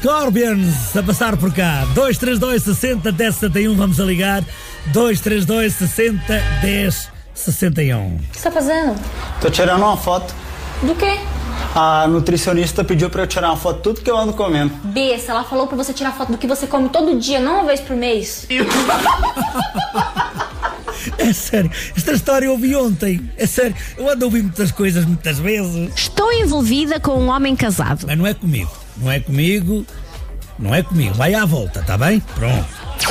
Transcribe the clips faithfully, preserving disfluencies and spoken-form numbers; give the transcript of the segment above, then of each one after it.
Scorpions a passar por cá. dois três dois, sessenta, dez, sessenta e um. Vamos a ligar. dois três dois, sessenta, dez, sessenta e um. O que você tá fazendo? Tô tirando uma foto. Do quê? A nutricionista pediu pra eu tirar uma foto de tudo que eu ando comendo. Besta, ela falou pra você tirar foto do que você come todo dia, não uma vez por mês. É sério, esta história eu ouvi ontem. É sério, eu ando a ouvir muitas coisas muitas vezes. Estou envolvida com um homem casado. Mas não é comigo, não é comigo, não é comigo. Vai à volta, tá bem? Pronto.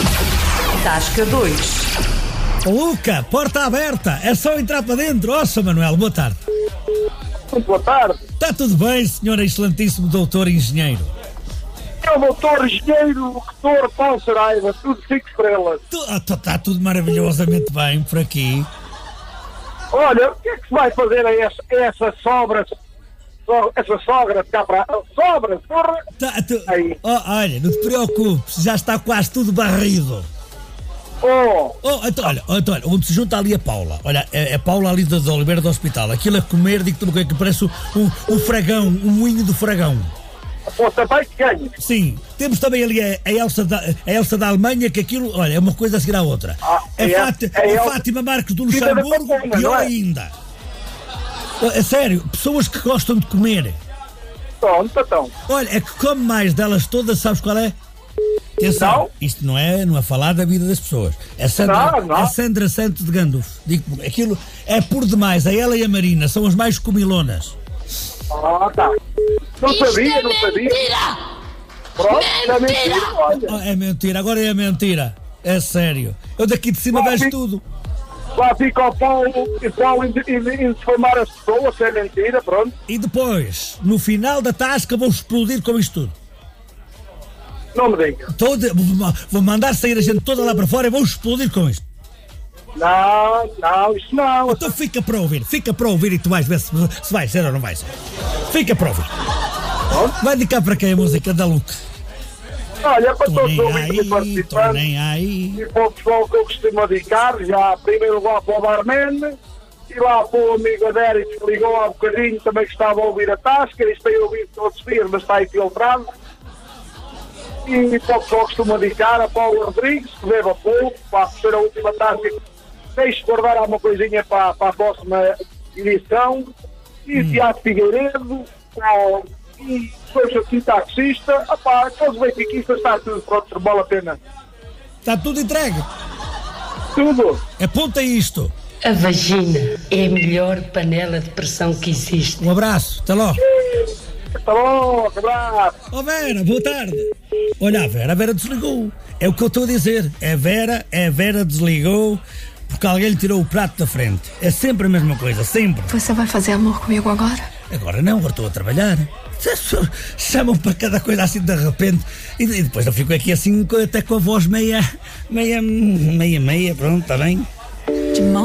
Tasca dois. Luca, porta aberta, é só entrar para dentro. Nossa, Manuel, boa tarde. Muito boa tarde. Está tudo bem, senhor excelentíssimo doutor engenheiro? É o doutor engenheiro, doutor Paulo Saraiva, tudo cinco estrelas. Está ah, tudo maravilhosamente bem por aqui. Olha, o que é que se vai fazer a essa, a essa sobra, so, essa sogra de cá para... Sobra, porra! Tá, tu, oh, olha, não te preocupes, já está quase tudo barrido. Oh! Oh, então, olha, então, olha, onde se junta ali a Paula. Olha, é a Paula ali da Oliveira do Hospital. Aquilo a comer, digo-te uma coisa que parece um, um fragão, um moinho do fragão. Pô, também que ganha. Sim, temos também ali a, a, Elsa da, a Elsa da Alemanha, que aquilo, olha, é uma coisa a seguir à outra. Ah, a, é, Fátima, é, é a Fátima Marques do Luxemburgo, Pena, pior é? ainda. É sério, pessoas que gostam de comer. Pronto, então. Olha, é que come mais delas todas, sabes qual é? Atenção, não. Isto não é, não é falar da vida das pessoas. É Sandra, não, não. É Sandra Santos de Gandolfo. Digo, aquilo é por demais. A ela e a Marina são as mais comilonas. Ah, tá. Não Isto sabia, é não sabia. mentira! Pronto, é mentira, olha. Oh, é mentira, agora é mentira. É sério. Eu daqui de cima Lá vejo fica, tudo. Lá fica o Paulo e Paulo informar as pessoas, se é mentira, pronto. E depois, no final da tasca, vou explodir com isto tudo. Não me diga. Todo, vou mandar sair a gente toda lá para fora e vou explodir com isto. Não, não, isso não. Então fica para ouvir, fica para ouvir e tu vais ver se, se vai ser ou não vai ser. Fica para ouvir. Vai de cá para quem a música da Luke. Olha, é para todos os Tô ouvintes nem e aí, tô participantes nem aí. e para o pessoal que eu costumo dedicar, já primeiro lá para o barman e lá para o amigo Adérito que ligou há bocadinho também que estava a ouvir a tasca, isto tem ouvido todos os dias, mas está aí filtrado. E para o pessoal que costuma dedicar, a Paulo Rodrigues, que beba pouco, para ser a última tasca, deixe guardar alguma coisinha para, para a próxima edição. E hum. Tiago Figueiredo, oh, e depois aqui taxista, opá, todos os benfiquistas, está tudo pronto, não vale a pena. Está tudo entregue. Tudo. Aponta isto. A vagina é a melhor panela de pressão que existe. Um abraço, até logo. Até logo, abraço. Ó oh Vera, boa tarde. Olha, a Vera, a Vera desligou. É o que eu estou a dizer. É Vera, é Vera desligou porque alguém lhe tirou o prato da frente. É sempre a mesma coisa, sempre. Você vai fazer amor comigo agora? Agora não, agora estou a trabalhar. Chamam para cada coisa assim de repente e depois eu fico aqui assim até com a voz meia, meia, meia, meia, pronto, está bem?